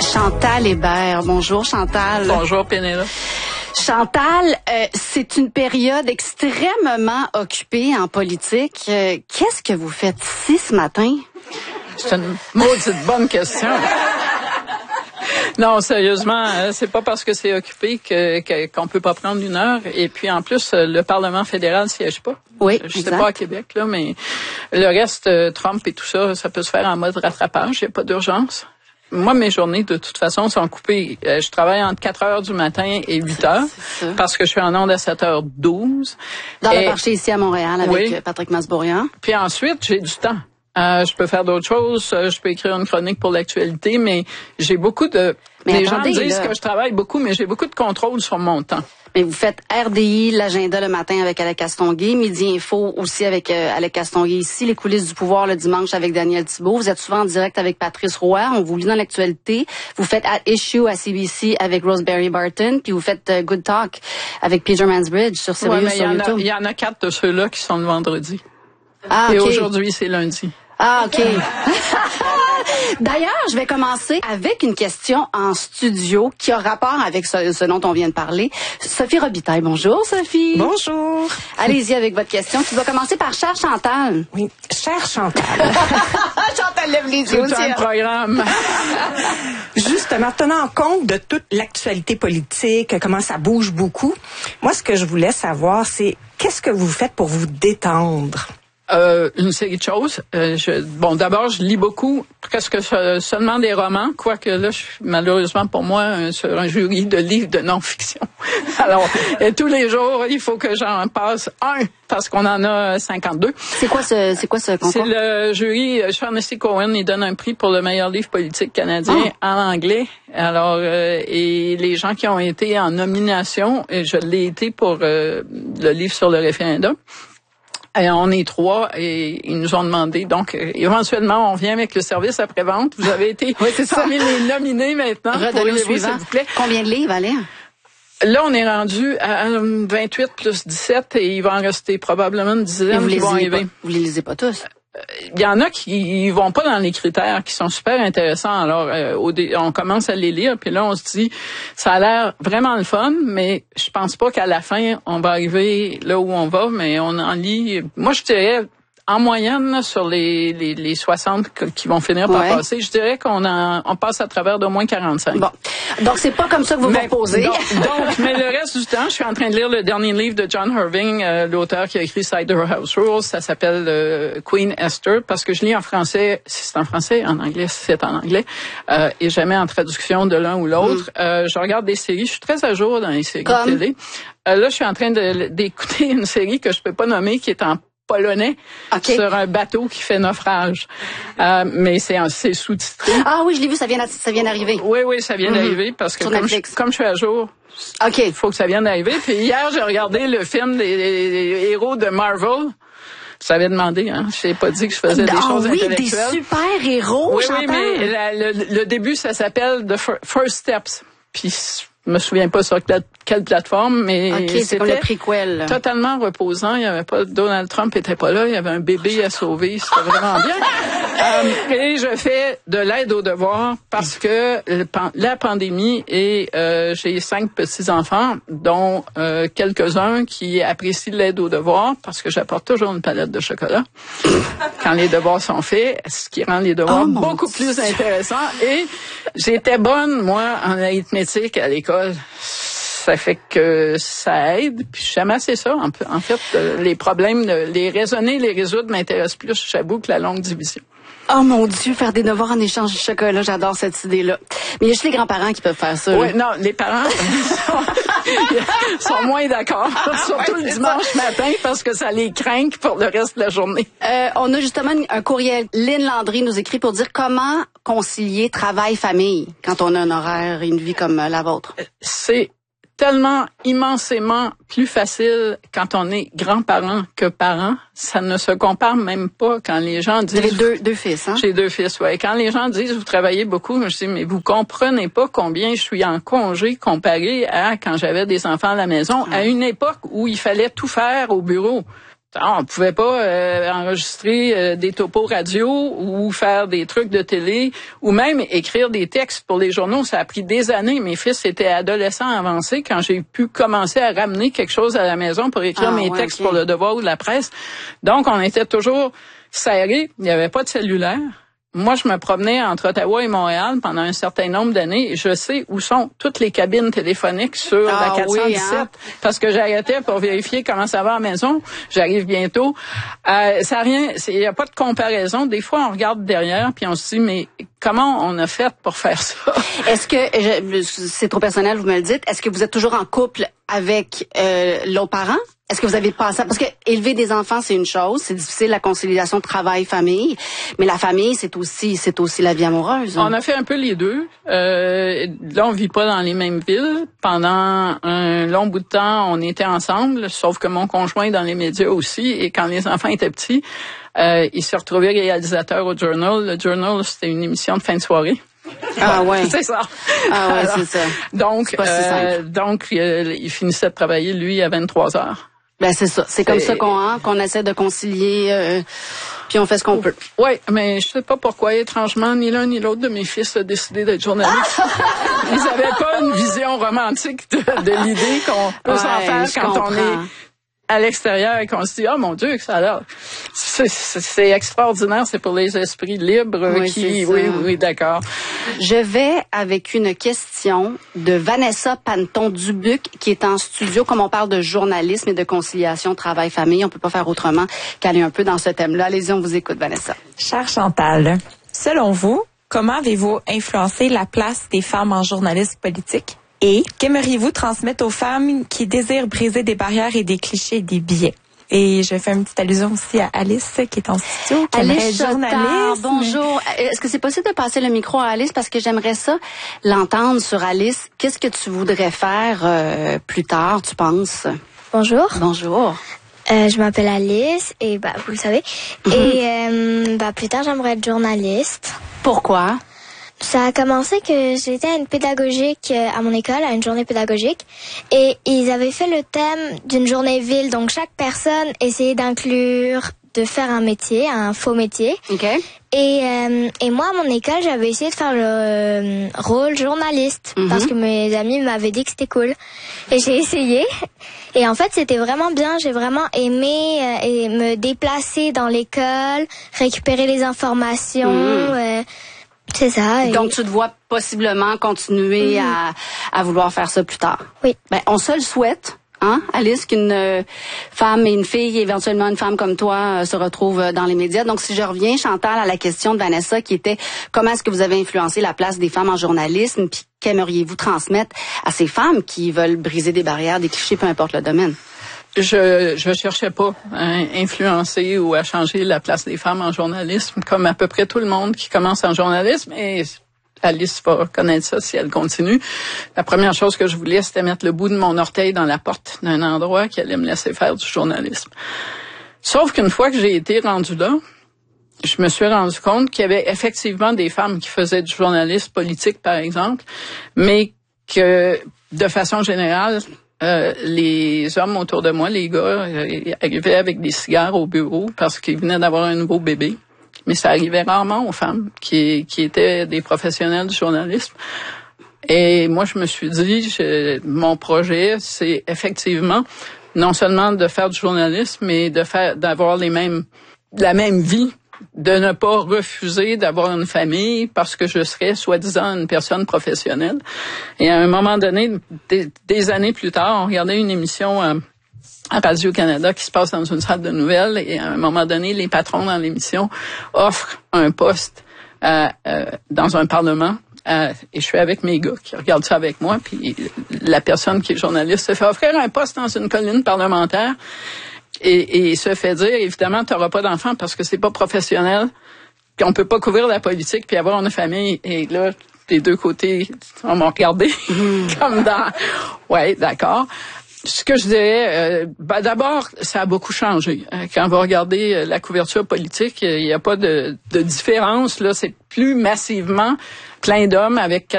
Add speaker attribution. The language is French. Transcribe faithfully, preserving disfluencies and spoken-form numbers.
Speaker 1: Chantal Hébert. Bonjour, Chantal.
Speaker 2: Bonjour, Pénélope.
Speaker 1: Chantal, euh, c'est une période extrêmement occupée en politique. Euh, qu'est-ce que vous faites ici ce matin?
Speaker 2: C'est une maudite bonne question. Non, sérieusement, c'est pas parce que c'est occupé que, que qu'on peut pas prendre une heure. Et puis en plus, le Parlement fédéral siège pas.
Speaker 1: Oui,
Speaker 2: je
Speaker 1: exact.
Speaker 2: sais pas à Québec là, mais le reste, Trump et tout ça, ça peut se faire en mode rattrapage. Il y a pas d'urgence. Moi, mes journées, de toute façon, sont coupées. Je travaille entre quatre heures du matin et huit heures parce que je suis en onde à sept heures douze.
Speaker 1: Dans
Speaker 2: et,
Speaker 1: le marché ici à Montréal avec
Speaker 2: oui.
Speaker 1: Patrick Masbourian.
Speaker 2: Puis ensuite, j'ai du temps. Euh, je peux faire d'autres choses. Je peux écrire une chronique pour l'actualité, mais j'ai beaucoup de...
Speaker 1: Mais
Speaker 2: les
Speaker 1: attendez,
Speaker 2: gens disent
Speaker 1: là.
Speaker 2: que je travaille beaucoup, mais j'ai beaucoup de contrôle sur mon temps.
Speaker 1: Mais vous faites R D I, l'agenda le matin avec Alec Castonguay, Midi Info aussi avec euh, Alec Castonguay ici, les coulisses du pouvoir le dimanche avec Daniel Thibault. Vous êtes souvent en direct avec Patrice Roy, on vous lit dans l'actualité. Vous faites At Issue à C B C avec Rosemary Barton, puis vous faites uh, Good Talk avec Peter Mansbridge sur Sirius,
Speaker 2: ouais, mais
Speaker 1: sur
Speaker 2: y
Speaker 1: YouTube.
Speaker 2: Il y en a quatre de ceux-là qui sont le vendredi.
Speaker 1: Ah,
Speaker 2: Et
Speaker 1: okay.
Speaker 2: aujourd'hui, c'est lundi.
Speaker 1: Ah, OK. D'ailleurs, je vais commencer avec une question en studio qui a rapport avec ce, ce dont on vient de parler. Sophie Robitaille, bonjour Sophie.
Speaker 3: Bonjour.
Speaker 1: Allez-y avec votre question qui va commencer par Chère Chantal.
Speaker 3: Oui, chère Chantal.
Speaker 1: Chantal lève les yeux
Speaker 2: Tout
Speaker 1: aussi.
Speaker 2: un programme.
Speaker 3: Justement, tenant compte de toute l'actualité politique, comment ça bouge beaucoup, moi, ce que je voulais savoir, c'est qu'est-ce que vous faites pour vous détendre?
Speaker 2: Euh, une série de choses. Euh, je, bon, d'abord, je lis beaucoup, presque seulement des romans, quoique là, je suis malheureusement pour moi un, sur un jury de livres de non-fiction. Alors, et tous les jours, il faut que j'en passe un, parce qu'on en a cinquante-deux.
Speaker 1: C'est quoi ce, c'est quoi ce concours?
Speaker 2: C'est le jury, Shaughnessy Cohen, il donne un prix pour le meilleur livre politique canadien oh. en anglais. Alors, euh, et les gens qui ont été en nomination, et je l'ai été pour euh, le livre sur le référendum. Et on est trois et ils nous ont demandé. Donc, euh, éventuellement, on vient avec le service après-vente. Vous avez été
Speaker 1: oui, c'est ça.
Speaker 2: parmi les nominés maintenant.
Speaker 1: Redonnez-vous, s'il vous plaît. Combien de livres, allez?
Speaker 2: Là, on est rendu à vingt-huit plus dix-sept et il va en rester probablement une dizaine qui vont arriver.
Speaker 1: Pas, vous les lisez pas tous?
Speaker 2: Il y en a qui vont pas dans les critères, qui sont super intéressants. Alors, euh, au dé- on commence à les lire, puis là, on se dit, ça a l'air vraiment le fun, mais je pense pas qu'à la fin, on va arriver là où on va, mais on en lit... Moi, je dirais... En moyenne, sur les, les, les soixante qui vont finir par ouais. passer, je dirais qu'on en, on passe à travers d'au moins quarante-cinq.
Speaker 1: Bon. Donc, c'est pas comme ça que vous
Speaker 2: mais,
Speaker 1: vous reposez.
Speaker 2: Donc, donc, mais le reste du temps, je suis en train de lire le dernier livre de John Irving, euh, l'auteur qui a écrit Cider House Rules. Ça s'appelle euh, Queen Esther, parce que je lis en français, si c'est en français, en anglais, si c'est en anglais, euh, et jamais en traduction de l'un ou l'autre. Mm. Euh, je regarde des séries, je suis très à jour dans les séries
Speaker 1: comme?
Speaker 2: de télé. Euh, là, je suis en train de, d'écouter une série que je peux pas nommer, qui est en polonais okay. sur un bateau qui fait naufrage. Euh, mais c'est, c'est sous-titré.
Speaker 1: Ah oui, je l'ai vu, ça vient, ça vient d'arriver.
Speaker 2: Oui, oui, ça vient mm-hmm. d'arriver parce que comme je, comme je suis à jour, il okay. faut que ça vienne d'arriver. Puis hier, j'ai regardé le film des, des, des héros de Marvel. Je t'avais demandé, hein. Je t'ai pas dit que je faisais des
Speaker 1: oh,
Speaker 2: choses
Speaker 1: oui,
Speaker 2: intellectuelles.
Speaker 1: Oui, des super-héros,
Speaker 2: Oui,
Speaker 1: Chantal.
Speaker 2: oui, mais la, le, le début, ça s'appelle The First Steps. Puis je me souviens pas sur quelle plateforme, mais
Speaker 1: okay,
Speaker 2: c'était
Speaker 1: comme le prequel.
Speaker 2: Totalement reposant. Il y avait pas Donald Trump était pas là, il y avait un bébé à sauver, c'était vraiment bien. euh, et je fais de l'aide aux devoirs parce que le, la pandémie et euh, j'ai cinq petits enfants, dont euh, quelques-uns qui apprécient l'aide aux devoirs parce que j'apporte toujours une palette de chocolat quand les devoirs sont faits, ce qui rend les devoirs
Speaker 1: oh,
Speaker 2: beaucoup
Speaker 1: Dieu.
Speaker 2: plus intéressants. Et j'étais bonne moi en arithmétique à l'école. Ça fait que ça aide. Puis jamais c'est ça. En, en fait, euh, les problèmes, les raisonner, les résoudre m'intéressent plus, j'avoue, que la longue division.
Speaker 1: Oh mon Dieu, faire des devoirs en échange de chocolat, j'adore cette idée-là. Mais il y a juste les grands-parents qui peuvent faire ça.
Speaker 2: Oui, non, les parents sont, sont moins d'accord, surtout ouais, le dimanche ça. matin, parce que ça les craint pour le reste de la journée.
Speaker 1: Euh, on a justement un courriel. Lynn Landry nous écrit pour dire comment concilier travail-famille quand on a un horaire et une vie comme la vôtre.
Speaker 2: C'est tellement immensément plus facile quand on est grands-parents que parents. Ça ne se compare même pas quand les gens disent...
Speaker 1: Vous avez deux, deux fils, hein?
Speaker 2: J'ai deux fils, oui. Quand les gens disent « vous travaillez beaucoup », je dis « mais vous comprenez pas combien je suis en congé comparé à quand j'avais des enfants à la maison, à une époque où il fallait tout faire au bureau. » On pouvait pas euh, enregistrer euh, des topos radio ou faire des trucs de télé ou même écrire des textes pour les journaux. Ça a pris des années. Mes fils étaient adolescents avancés quand j'ai pu commencer à ramener quelque chose à la maison pour écrire ah, mes ouais, textes okay. pour le Devoir ou la presse. Donc, on était toujours serrés. Il n'y avait pas de cellulaire. Moi, je me promenais entre Ottawa et Montréal pendant un certain nombre d'années et je sais où sont toutes les cabines téléphoniques sur ah, la quatre cent dix-sept oui, hein? Parce que j'arrêtais pour vérifier comment ça va à la maison. J'arrive bientôt. Euh, ça a rien, il n'y a pas de comparaison. Des fois, on regarde derrière puis on se dit, mais comment on a fait pour faire ça?
Speaker 1: Est-ce que, je, c'est trop personnel, vous me le dites, est-ce que vous êtes toujours en couple avec euh, l'autre parent? Est-ce que vous avez passé... Parce que élever des enfants, c'est une chose. C'est difficile, la conciliation travail-famille. Mais la famille, c'est aussi c'est aussi la vie amoureuse.
Speaker 2: On a fait un peu les deux. Euh, là, on vit pas dans les mêmes villes. Pendant un long bout de temps, on était ensemble, sauf que mon conjoint est dans les médias aussi. Et quand les enfants étaient petits, euh, il s'est retrouvé réalisateur au Journal. Le Journal, c'était une émission de fin de soirée.
Speaker 1: Ah ouais.
Speaker 2: C'est ça.
Speaker 1: Ah ouais, Alors, c'est ça.
Speaker 2: Donc,
Speaker 1: c'est pas si
Speaker 2: euh,
Speaker 1: simple.
Speaker 2: donc, euh, il finissait de travailler, lui, à vingt-trois heures.
Speaker 1: Ben c'est ça, c'est comme ça qu'on hein, qu'on essaie de concilier, euh, puis on fait ce qu'on peut.
Speaker 2: Oui, mais je sais pas pourquoi, étrangement, ni l'un ni l'autre de mes fils a décidé d'être journaliste. Ils avaient pas une vision romantique de, de l'idée qu'on peut ouais, s'en faire quand comprends. on est à l'extérieur et qu'on se dit, oh mon Dieu, que ça a l'air. C'est, c'est, c'est extraordinaire, c'est pour les esprits libres
Speaker 1: oui,
Speaker 2: qui... Oui, oui, d'accord.
Speaker 1: Je vais avec une question de Vanessa Panton-Dubuc, qui est en studio. Comme on parle de journalisme et de conciliation travail-famille, on peut pas faire autrement qu'aller un peu dans ce thème-là. Allez-y, on vous écoute, Vanessa.
Speaker 4: Chère Chantal, selon vous, comment avez-vous influencé la place des femmes en journalisme politique? Et qu'aimeriez-vous transmettre aux femmes qui désirent briser des barrières et des clichés et des biais? Et je fais une petite allusion aussi à Alice qui est en studio, qui aimerait être journaliste.
Speaker 1: Bonjour. Est-ce que c'est possible de passer le micro à Alice parce que j'aimerais ça l'entendre sur Alice. Qu'est-ce que tu voudrais faire euh, plus tard, tu penses?
Speaker 5: Bonjour.
Speaker 1: Bonjour.
Speaker 5: Euh, je m'appelle Alice et bah vous le savez. Mm-hmm. Et euh, bah plus tard j'aimerais être journaliste.
Speaker 1: Pourquoi?
Speaker 5: Ça a commencé que j'étais à une pédagogique à mon école, à une journée pédagogique, et ils avaient fait le thème d'une journée ville. Donc chaque personne essayait d'inclure, de faire un métier, un faux métier.
Speaker 1: Okay.
Speaker 5: Et euh, et moi à mon école, j'avais essayé de faire le euh, rôle journaliste mm-hmm. parce que mes amis m'avaient dit que c'était cool. Et j'ai essayé. Et en fait, c'était vraiment bien. J'ai vraiment aimé euh, et me déplacer dans l'école, récupérer les informations. Mm. Euh, C'est ça. Et...
Speaker 1: Donc, tu te vois possiblement continuer mmh. à, à vouloir faire ça plus tard.
Speaker 5: Oui.
Speaker 1: Ben, on se le souhaite, hein, Alice, qu'une euh, femme et une fille, éventuellement une femme comme toi, euh, se retrouvent dans les médias. Donc, si je reviens, Chantal, à la question de Vanessa, qui était comment est-ce que vous avez influencé la place des femmes en journalisme, puis qu'aimeriez-vous transmettre à ces femmes qui veulent briser des barrières, des clichés, peu importe le domaine?
Speaker 2: Je je cherchais pas à influencer ou à changer la place des femmes en journalisme, comme à peu près tout le monde qui commence en journalisme. Et Alice va connaître ça si elle continue. La première chose que je voulais, c'était mettre le bout de mon orteil dans la porte d'un endroit qui allait me laisser faire du journalisme. Sauf qu'une fois que j'ai été rendue là, je me suis rendu compte qu'il y avait effectivement des femmes qui faisaient du journalisme politique, par exemple, mais que, de façon générale, Euh, les hommes autour de moi, les gars, euh, arrivaient avec des cigares au bureau parce qu'ils venaient d'avoir un nouveau bébé. Mais ça arrivait rarement aux femmes qui, qui étaient des professionnels du journalisme. Et moi, je me suis dit, je, mon projet, c'est effectivement non seulement de faire du journalisme, mais de faire, d'avoir les mêmes, la même vie, de ne pas refuser d'avoir une famille parce que je serais soi-disant une personne professionnelle. Et à un moment donné, des, des années plus tard, on regardait une émission à, à Radio-Canada qui se passe dans une salle de nouvelles et à un moment donné, les patrons dans l'émission offrent un poste à, euh, dans un parlement. Euh, et je suis avec mes gars qui regardent ça avec moi, puis la personne qui est journaliste se fait offrir un poste dans une colline parlementaire. Et, et se fait dire, évidemment, tu n'auras pas d'enfant parce que c'est pas professionnel, puis on peut pas couvrir la politique puis avoir une famille. Et là, des deux côtés, on m'a regardé mmh. comme dans... Ouais, d'accord. Ce que je dirais, euh, ben d'abord, ça a beaucoup changé. Quand on va regarder la couverture politique, il n'y a pas de, de différence. Là, c'est plus massivement plein d'hommes avec